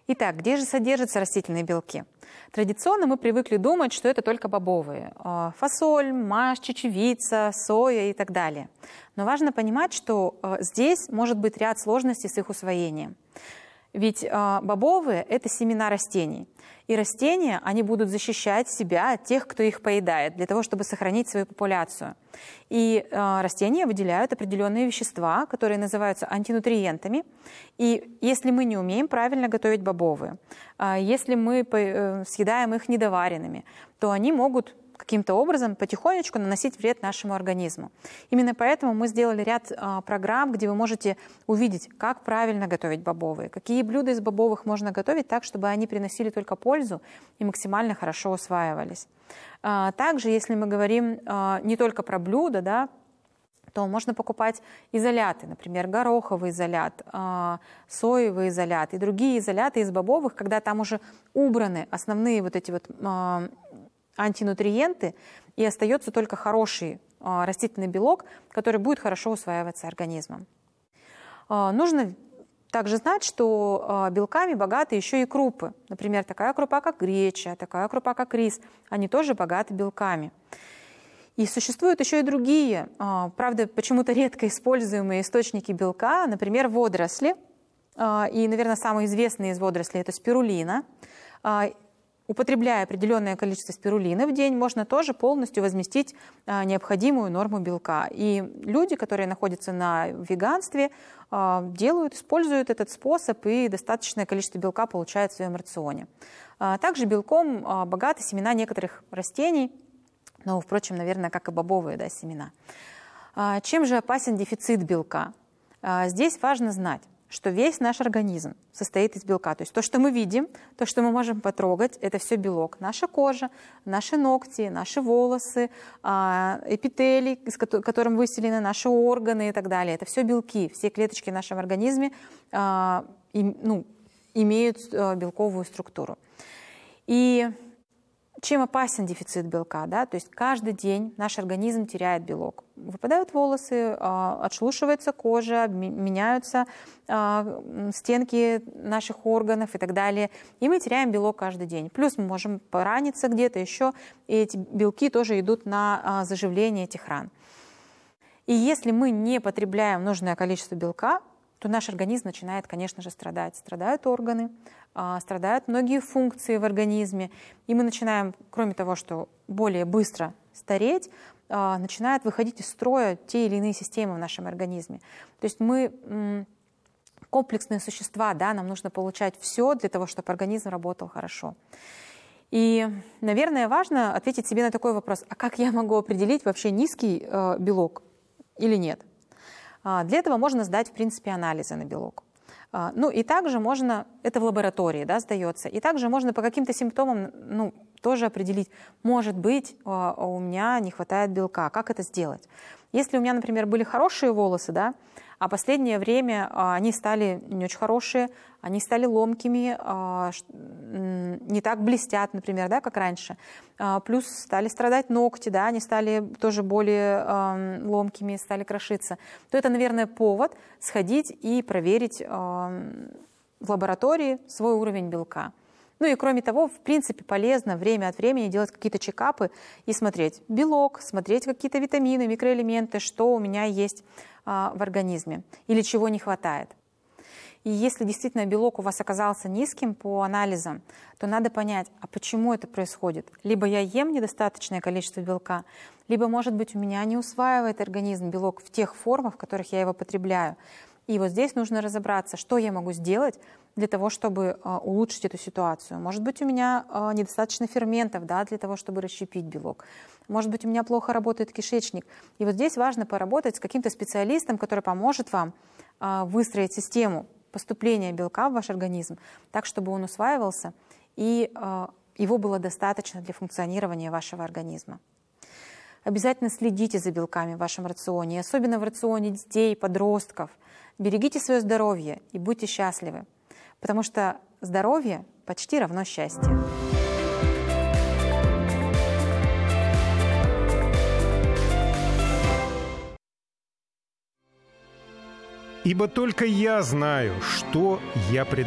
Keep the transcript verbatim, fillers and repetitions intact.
Итак, где же содержатся растительные белки? Традиционно мы привыкли думать, что это только бобовые. Фасоль, маш, чечевица, соя и так далее. Но важно понимать, что здесь может быть ряд сложностей с их усвоением. Ведь бобовые – это семена растений. И растения, они будут защищать себя от тех, кто их поедает, для того, чтобы сохранить свою популяцию. И э, растения выделяют определенные вещества, которые называются антинутриентами. И если мы не умеем правильно готовить бобовые, э, если мы э, съедаем их недоваренными, то они могут каким-то образом потихонечку наносить вред нашему организму. Именно поэтому мы сделали ряд а, программ, где вы можете увидеть, как правильно готовить бобовые, какие блюда из бобовых можно готовить так, чтобы они приносили только пользу и максимально хорошо усваивались. А, также, если мы говорим а, не только про блюда, да, то можно покупать изоляты, например, гороховый изолят, а, соевый изолят и другие изоляты из бобовых, когда там уже убраны основные вот эти вот а, антинутриенты, и остается только хороший а, растительный белок, который будет хорошо усваиваться организмом. А, нужно также знать, что а, белками богаты еще и крупы. Например, такая крупа, как греча, такая крупа, как рис. Они тоже богаты белками. И существуют еще и другие, а, правда, почему-то редко используемые источники белка, например, водоросли. А, и, наверное, самый известный из водорослей – это спирулина. А, Употребляя определенное количество спирулины в день, можно тоже полностью возместить а, необходимую норму белка. И люди, которые находятся на веганстве, а, делают, используют этот способ и достаточное количество белка получают в своем рационе. А, также белком а, богаты семена некоторых растений, но, впрочем, наверное, как и бобовые, да, семена. А, чем же опасен дефицит белка? А, здесь важно знать, что весь наш организм состоит из белка. То есть то, что мы видим, то, что мы можем потрогать, это все белок. Наша кожа, наши ногти, наши волосы, эпителий, которым выселены наши органы и так далее. Это все белки. Все клеточки в нашем организме ну, имеют белковую структуру. И чем опасен дефицит белка? Да? То есть каждый день наш организм теряет белок. Выпадают волосы, отшелушивается кожа, меняются стенки наших органов и так далее. И мы теряем белок каждый день. Плюс мы можем пораниться где-то еще, и эти белки тоже идут на заживление этих ран. И если мы не потребляем нужное количество белка, то наш организм начинает, конечно же, страдать. Страдают органы, страдают многие функции в организме. И мы начинаем, кроме того, что более быстро стареть, начинают выходить из строя те или иные системы в нашем организме. То есть мы комплексные существа, да, нам нужно получать все для того, чтобы организм работал хорошо. И, наверное, важно ответить себе на такой вопрос: а как я могу определить вообще низкий белок или нет? Для этого можно сдать, в принципе, анализы на белок. Ну и также можно, это в лаборатории, да, сдается, и также можно по каким-то симптомам, ну, тоже определить, может быть, у меня не хватает белка. Как это сделать? Если у меня, например, были хорошие волосы, да, а последнее время они стали не очень хорошие, они стали ломкими, не так блестят, например, да, как раньше. Плюс стали страдать ногти, да, они стали тоже более ломкими, стали крошиться. То это, наверное, повод сходить и проверить в лаборатории свой уровень белка. Ну и кроме того, в принципе, полезно время от времени делать какие-то чекапы и смотреть белок, смотреть какие-то витамины, микроэлементы, что у меня есть а, в организме или чего не хватает. И если действительно белок у вас оказался низким по анализам, то надо понять, а почему это происходит. Либо я ем недостаточное количество белка, либо, может быть, у меня не усваивает организм белок в тех формах, в которых я его потребляю. И вот здесь нужно разобраться, что я могу сделать для того, чтобы а, улучшить эту ситуацию. Может быть, у меня а, недостаточно ферментов, да, для того, чтобы расщепить белок. Может быть, у меня плохо работает кишечник. И вот здесь важно поработать с каким-то специалистом, который поможет вам а, выстроить систему поступления белка в ваш организм так, чтобы он усваивался и а, его было достаточно для функционирования вашего организма. Обязательно следите за белками в вашем рационе, особенно в рационе детей, подростков. Берегите свое здоровье и будьте счастливы, потому что здоровье почти равно счастью. Ибо только я знаю, что я предпочитаю.